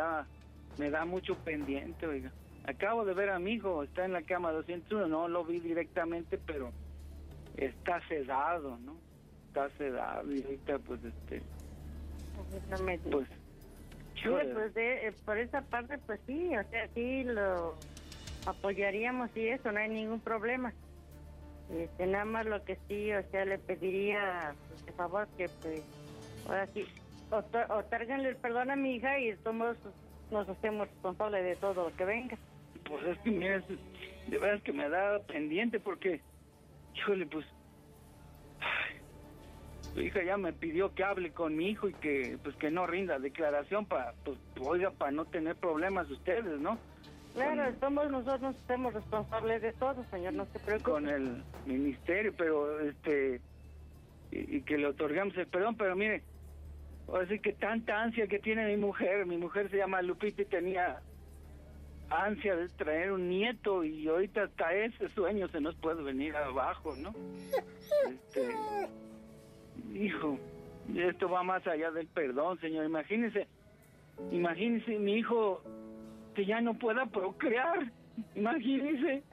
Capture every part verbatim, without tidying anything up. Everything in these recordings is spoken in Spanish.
da, me da mucho pendiente, oiga. Acabo de ver a mi hijo, está en la cama doscientos uno, no lo vi directamente, pero está sedado, ¿no? Está sedado y ahorita pues este... No me pues... Sí, pues de, eh, por esa parte, pues sí, o sea, sí lo apoyaríamos y eso, no hay ningún problema. Este, nada más lo que sí, o sea, le pediría, pues, de favor, que pues, ahora sí, otárganle el perdón a mi hija y todos nos hacemos responsables de todo lo que venga. Pues es que, mira, es, de verdad que me da pendiente porque, híjole, pues, ay, su hija ya me pidió que hable con mi hijo y que, pues, que no rinda declaración para, pues, oiga, para no tener problemas ustedes, ¿no? Claro, con, somos nosotros nos hacemos responsables de todo, señor, no se preocupe. Con el ministerio, pero, este, y, y que le otorgamos el perdón, pero mire, así que tanta ansia que tiene mi mujer, mi mujer se llama Lupita y tenía ansia de traer un nieto y ahorita hasta ese sueño se nos puede venir abajo, ¿no? Este, hijo, esto va más allá del perdón, señor. Imagínese, imagínese mi hijo que ya no pueda procrear. Imagínese.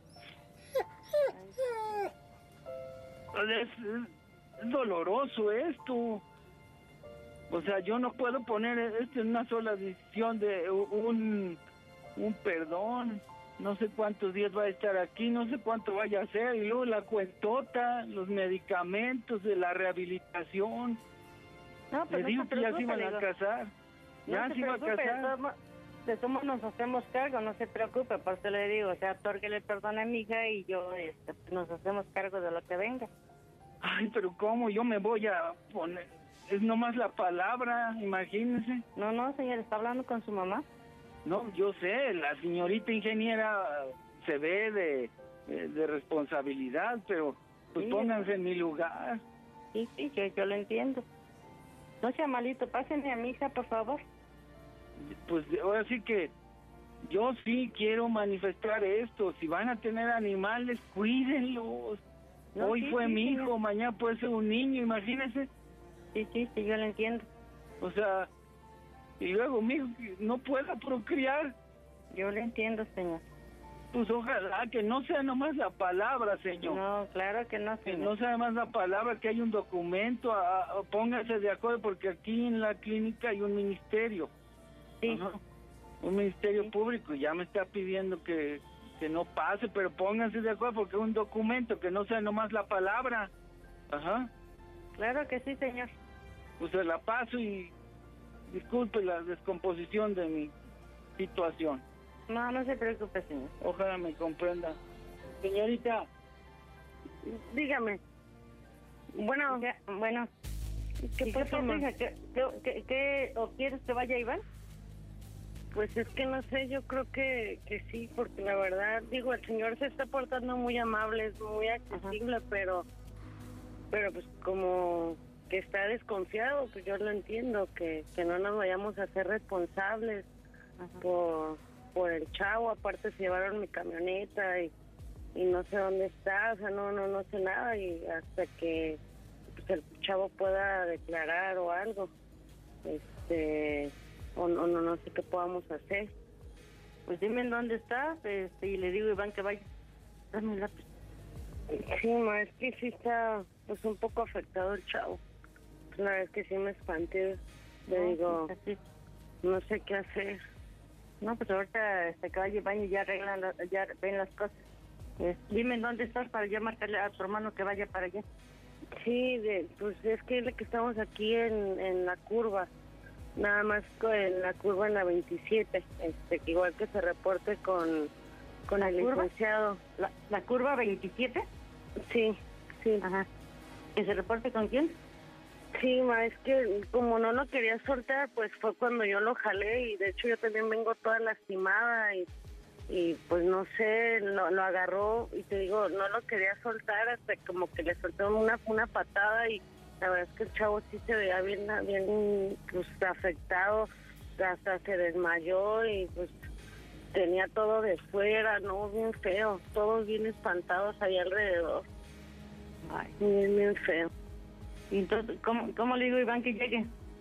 Es, es doloroso esto. O sea, yo no puedo poner esto en una sola decisión de un, un perdón. No sé cuántos días va a estar aquí, no sé cuánto vaya a hacer, y luego la cuentota, los medicamentos, de la rehabilitación. No, pero le digo que ya se iban a casar. Ya se iba a casar. De todos nos hacemos cargo, no se preocupe, por eso le digo, o sea, otórguele perdón a mi hija y yo este, nos hacemos cargo de lo que venga. Ay, pero ¿cómo? Yo me voy a poner... Es nomás la palabra, imagínese. No, no, señor, está hablando con su mamá. No, yo sé, la señorita ingeniera se ve de, de, de responsabilidad, pero pues sí, pónganse en mi lugar. Sí, sí, yo, yo lo entiendo. No sea malito, pásenme a mi hija, por favor. Pues ahora sí que yo sí quiero manifestar esto. Si van a tener animales, cuídenlos. No, Hoy sí, fue sí, mi hijo, señor. Mañana puede ser un niño, imagínense. Sí, sí, sí, yo lo entiendo. O sea, y luego mi hijo no pueda procrear. Yo lo entiendo, señor. Pues ojalá que no sea nomás la palabra, señor. No, claro que no, señor. Que no sea nomás la palabra, que hay un documento, a, a, pónganse de acuerdo, porque aquí en la clínica hay un ministerio. Sí. Ajá. Un ministerio sí. público, y ya me está pidiendo que, que no pase, pero pónganse de acuerdo, porque es un documento, que no sea nomás la palabra. Ajá. Claro que sí, señor. Pues se la paso y disculpe la descomposición de mi situación. No, no se preocupe, señor. Ojalá me comprenda. Señorita. Dígame. Bueno, ya, bueno. ¿Qué pasa, hija? ¿Qué, qué, qué, qué, ¿O quieres que vaya Iván? Pues es que no sé, yo creo que, que sí, porque la verdad, digo, el señor se está portando muy amable, es muy accesible, Ajá. pero pero pues como que está desconfiado, pues yo lo entiendo, que, que no nos vayamos a hacer responsables Ajá. por por el chavo. Aparte se llevaron mi camioneta y, y no sé dónde está, o sea, no no no sé nada, y hasta que pues, el chavo pueda declarar o algo, este... o no, no, no sé qué podamos hacer. Pues dime en dónde está, este, y le digo a Iván que vaya. Dame el lápiz. Sí, ma, es que sí está pues un poco afectado el chavo. La verdad es que sí me espanté. Le no, digo, sí, no sé qué hacer. No, pues ahorita este, que vaya Iván y ya arreglan, ya ven las cosas. Eh, dime en dónde estás para ya marcarle a tu hermano que vaya para allá. Sí, de, pues es que es que estamos aquí en, en la curva. Nada más en la curva en la veintisiete, este, que igual que se reporte con, con el curva? licenciado. ¿La, ¿La curva veintisiete? Sí, sí. Ajá. ¿Que se reporte con quién? Sí, ma, es que como no lo quería soltar, pues fue cuando yo lo jalé, y de hecho yo también vengo toda lastimada, y, y pues no sé, lo, lo agarró, y te digo, no lo quería soltar hasta como que le solté una, una patada, y la verdad es que el chavo sí se veía bien, bien pues, afectado, hasta se desmayó y pues tenía todo de fuera, no, bien feo, todos bien espantados ahí alrededor. Ay, bien, bien feo. ¿Y entonces cómo, cómo le digo a Iván que llegue?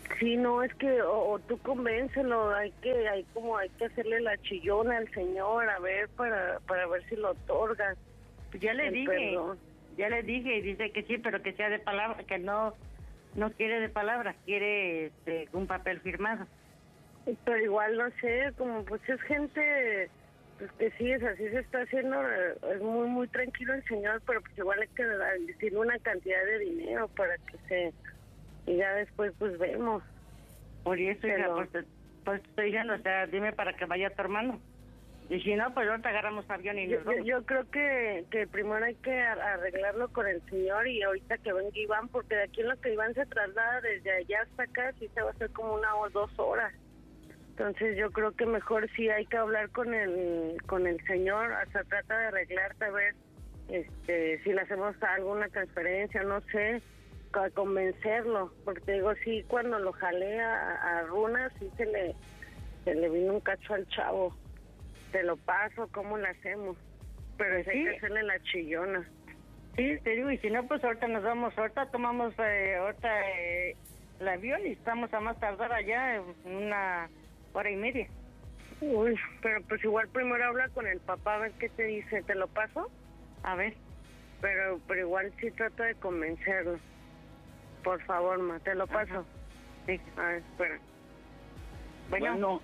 Sí, no, es que o, o tú convéncelo, hay que, hay como hay que hacerle la chillona al señor, a ver, para, para ver si lo otorgan. Pues ya le dije, perdón. ya le dije y dice que sí, pero que sea de palabra, que no, no quiere de palabra, quiere este, un papel firmado. Pero igual no sé, como pues es gente, pues que sí, es así se está haciendo, es muy, muy tranquilo el señor, pero pues igual hay que decirle una cantidad de dinero para que se, y ya después pues vemos. Por eso, pero, hija, pues, pues estoy diciendo, o sea, dime para que vaya tu hermano. Y si no, pues ahorita agarramos avión y yo, nos vamos. Yo, yo creo que, que primero hay que arreglarlo con el señor y ahorita que venga Iván, porque de aquí en lo que Iván se traslada desde allá hasta acá, sí se va a hacer como una o dos horas. Entonces yo creo que mejor sí hay que hablar con el con el señor, hasta trata de arreglarte a ver este, si le hacemos alguna transferencia, no sé, para convencerlo, porque digo, sí, cuando lo jalé a, a Runa, sí se le, se le vino un cacho al chavo. Te lo paso, ¿cómo lo hacemos? Pero sí, hay que hacerle la chillona. Sí, te digo, y si no, pues ahorita nos vamos, ahorita tomamos eh, ahorita eh, el avión y estamos a más tardar allá en una hora y media. Uy, pero pues igual primero habla con el papá, a ver qué te dice, ¿te lo paso? A ver. Pero pero igual sí trata de convencerlo. Por favor, ma, te lo paso. Ajá. Sí. A ver, espera. Bueno. bueno.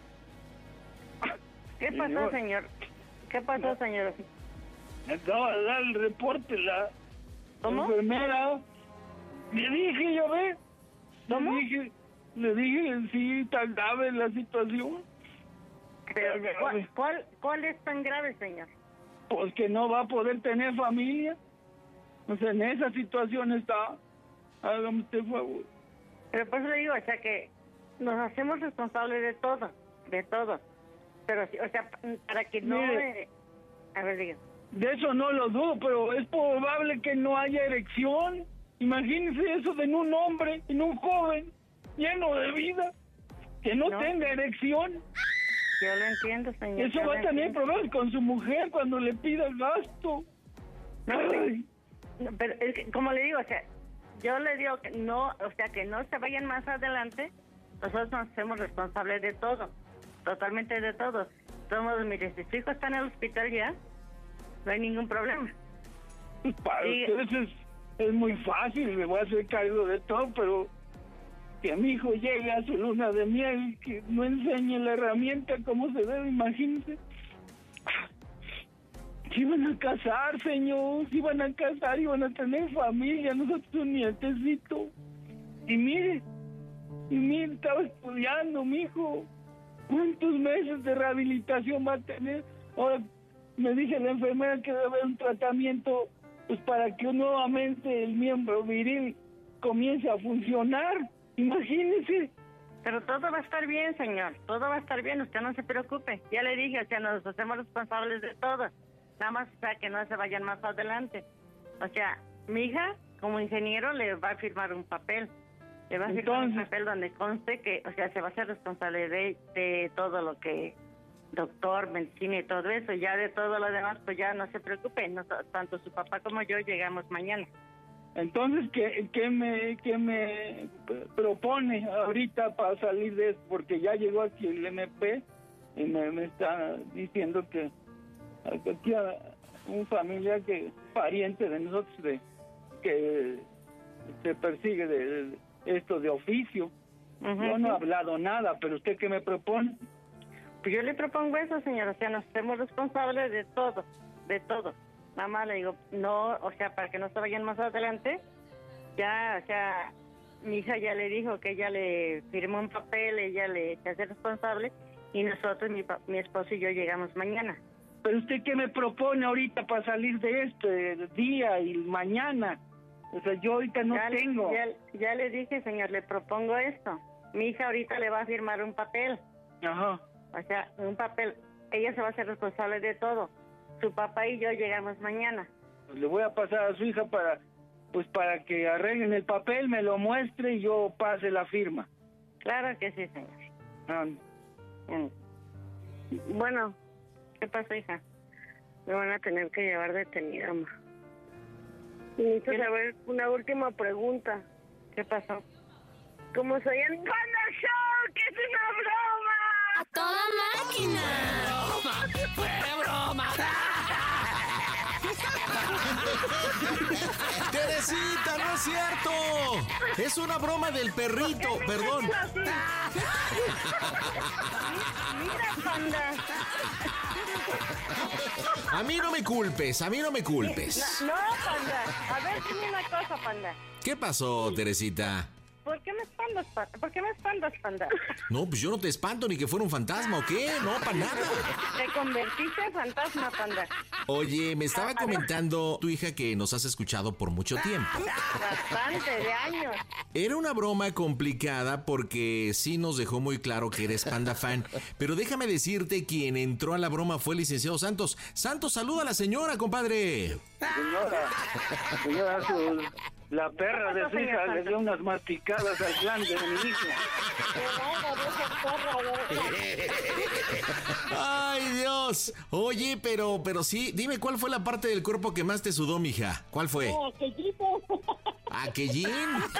¿Qué pasó, señor? señor? ¿Qué pasó, no. señor? Me acaba de dar el reporte la ¿Cómo? enfermera. Le dije, yo ve. ¿Cómo? Le dije, le dije, sí, tan grave la situación. Pero, ¿cuál, cuál, ¿Cuál es tan grave, señor? Pues que no va a poder tener familia. O sea, en esa situación está. Hágame usted favor. Pero por eso le digo, o sea, que nos hacemos responsables de todo, de todo. Pero, o sea, para que no... Mire, eh, a ver, diga. De eso no lo dudo, pero es probable que no haya erección. Imagínese eso en un hombre, en un joven, lleno de vida, que no, no. tenga erección. Yo lo entiendo, señor. Eso va a tener problemas con su mujer cuando le pida el gasto. No, no, pero es que, como le digo, o sea, yo le digo que no, o sea, que no se vayan más adelante. Nosotros nos hacemos responsables de todo. Totalmente de todo. Somos, mire, si su hijo está en el hospital ya, no hay ningún problema. Para y, ustedes es, es muy fácil, me voy a hacer cargo de todo, pero que mi hijo llegue a su luna de miel, que no enseñe la herramienta como se debe, imagínense. Se iban a casar, señor, se iban a casar, iban a tener familia, nosotros un nietecito. Y mire, y mire, estaba estudiando, mi hijo. ¿Cuántos meses de rehabilitación va a tener? Ahora me dice la enfermera que debe haber un tratamiento pues para que nuevamente el miembro viril comience a funcionar. Imagínese. Pero todo va a estar bien, señor. Todo va a estar bien, usted no se preocupe. Ya le dije, o sea, nos hacemos responsables de todo. Nada más, o sea, que no se vayan más adelante. O sea, mi hija, como ingeniero, le va a firmar un papel. Le va a firmar Entonces, un papel donde conste que, o sea, se va a ser responsable de, de todo lo que doctor, medicina y todo eso. Ya de todo lo demás, pues ya no se preocupe. No, tanto su papá como yo llegamos mañana. Entonces, ¿qué, qué, me, qué me propone ahorita para salir de esto? Porque ya llegó aquí el M P y me, me está diciendo que aquí a un familiar que pariente de nosotros de, que se persigue de, de esto de oficio. Uh-huh, yo no he hablado nada, pero ¿usted qué me propone? Pues yo le propongo eso, señor, o sea, nos hacemos responsables de todo, de todo. Nada más le digo, no, o sea, para que no se vayan más adelante, ya, o sea, mi hija ya le dijo que ella le firmó un papel, ella le se hace responsable, y nosotros, mi, mi esposo y yo llegamos mañana. ¿Pero usted qué me propone ahorita para salir de este día y mañana? O sea, yo ahorita no ya, tengo. Ya, ya le dije, señor, le propongo esto. Mi hija ahorita le va a firmar un papel. Ajá. O sea, un papel. Ella se va a hacer responsable de todo. Su papá y yo llegamos mañana. Pues le voy a pasar a su hija para, pues para que arreglen el papel, me lo muestre y yo pase la firma. Claro que sí, señor. Ah. Mm. Bueno, ¿qué pasó, hija? Me van a tener que llevar detenida, ma. Necesito saber una última pregunta. ¿Qué pasó? ¿Cómo soy en cuando show, que es una broma. ¡A toda máquina! ¡Fue broma! Teresita, no es cierto. Es una broma del perrito, perdón. Mira, panda. A mí no me culpes, a mí no me culpes. No, panda. A ver, dime una cosa, panda. ¿Qué pasó, Teresita? ¿Por qué me espantas, panda? ¿Por qué me espantas, panda? No, pues yo no te espanto ni que fuera un fantasma, ¿o qué? No, para nada. Te convertiste en fantasma, panda. Oye, me estaba comentando tu hija que nos has escuchado por mucho tiempo. Bastante, de años. Era una broma complicada porque sí nos dejó muy claro que eres panda fan. Pero déjame decirte, quien entró a la broma fue el licenciado Santos. Santos, saluda a la señora, compadre. Señora, señora, su- la perra de su hija le dio unas masticadas al glande de mi hijo. Ay, Dios. Oye, pero, pero sí, dime cuál fue la parte del cuerpo que más te sudó, mija. ¿Cuál fue? ¿Aquellín?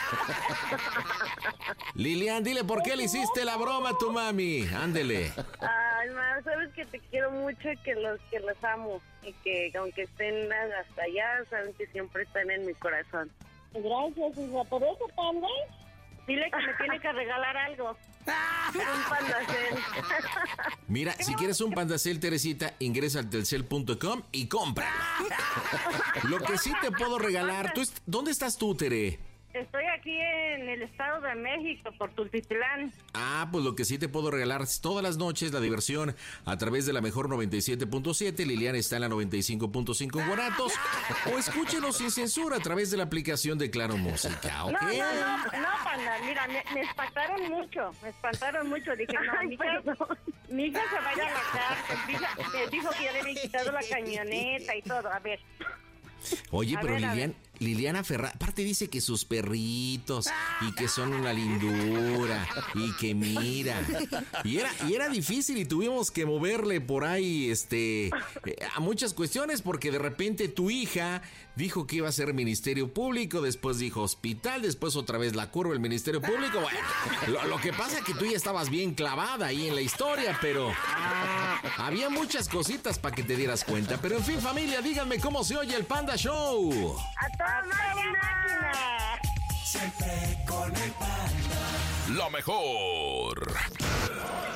Lilian, dile por qué le hiciste la broma a tu mami. Ándele. Ay, ma, sabes que te quiero mucho y que los, que los amo. Y que aunque estén hasta allá, saben que siempre están en mi corazón. Gracias, hija. ¿Por eso, panda? Dile que me tiene que regalar algo. Un pandacel. Mira, si quieres un pandacel, Teresita, ingresa al telcel punto com y compra. Lo que sí te puedo regalar, ¿tú est- ¿dónde estás tú, Tere? Estoy aquí en el Estado de México, por Tultitlán. Ah, pues lo que sí te puedo regalar es todas las noches la diversión a través de la mejor noventa y siete punto siete. Liliana está en la noventa y cinco punto cinco en Guanatos. O escúchenos sin censura a través de la aplicación de Claro Música, ¿ok? No, no, no, no, panda, mira, me, me espantaron mucho, me espantaron mucho. Dije, no, mi hija, mi hija se vaya a la cárcel. Mi hija me dijo que ya le habían quitado la camioneta y todo. A ver. Oye, A pero ver, a Lilian, Liliana Ferrari, aparte dice que sus perritos y que son una lindura y que mira. Y era, y era difícil y tuvimos que moverle por ahí este eh, a muchas cuestiones porque de repente tu hija dijo que iba a ser Ministerio Público, después dijo hospital, después otra vez la curva el Ministerio Público. Bueno, lo, lo que pasa es que tú ya estabas bien clavada ahí en la historia, pero había muchas cositas para que te dieras cuenta. Pero en fin, familia, díganme cómo se oye el Panda Show. ¡A toda máquina! Siempre con el panda. La mejor.